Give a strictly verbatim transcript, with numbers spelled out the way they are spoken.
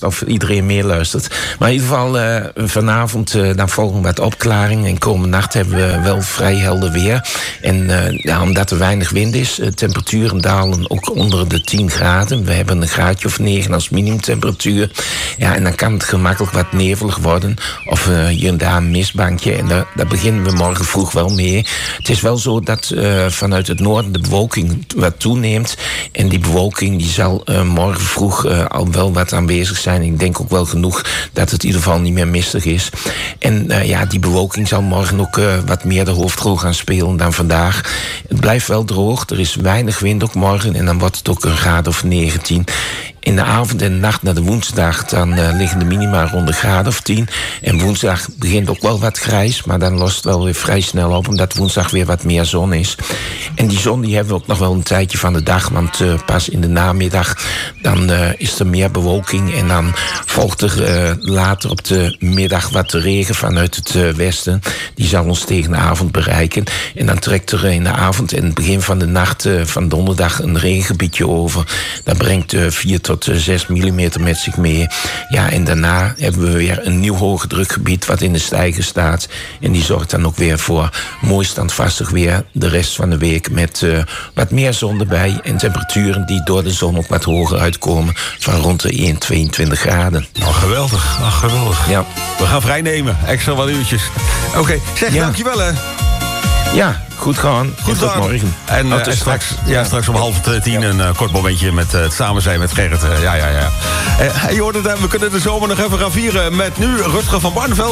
luistert of iedereen meeluistert. Maar in ieder geval, uh, vanavond uh, dan volgen wat opklaring. En komende nacht hebben we wel vrij helder weer. En uh, ja, omdat er weinig wind is, uh, temperaturen dalen ook onder de tien graden. We hebben een graadje of negen als minimumtemperatuur. Ja, en dan kan het gemakkelijk wat nevelig worden. Of uh, hier en daar een mistbankje. En daar, daar beginnen we morgen vroeg wel mee. Het is wel zo dat uh, vanuit het noorden de bewolking wat toeneemt. En die bewolking die zal uh, morgen vroeg uh, al wel wat aanwezig zijn. Ik denk ook wel genoeg dat het in ieder geval niet meer mistig is. En uh, ja, die bewolking zal morgen ook uh, wat meer de hoofdrol gaan spelen dan vandaag. Het blijft wel droog. Er is weinig wind ook morgen. En dan wordt het ook een graad of negentien. In de avond en de nacht naar de woensdag... dan uh, liggen de minima rond de graad of tien. En woensdag begint ook wel wat grijs... maar dan lost het wel weer vrij snel op... omdat woensdag weer wat meer zon is. En die zon die hebben we ook nog wel een tijdje van de dag... want uh, pas in de namiddag dan uh, is er meer bewolking... en dan volgt er uh, later op de middag wat regen vanuit het uh, westen. Die zal ons tegen de avond bereiken. En dan trekt er in de avond en het begin van de nacht... Uh, van donderdag een regengebiedje over. Dat brengt uh, vier tot zes millimeter met zich mee. Ja, en daarna hebben we weer een nieuw hoge drukgebied wat in de stijger staat. En die zorgt dan ook weer voor mooi standvastig weer de rest van de week met uh, wat meer zon erbij en temperaturen die door de zon ook wat hoger uitkomen van rond de één, tweeëntwintig graden. Oh, geweldig. Oh, geweldig. Ja. We gaan vrijnemen. Extra wat uurtjes. Oké, okay. zeg, ja. dankjewel hè. Ja, goed gaan. Goed tot gaan. morgen. En, uh, en straks, ja, straks om half tien ja. een uh, kort momentje met uh, het samen zijn met Gerrit. Uh, ja, ja, ja. Uh, je hoort het, uh, we kunnen de zomer nog even gaan vieren met nu Rutger van Barneveld.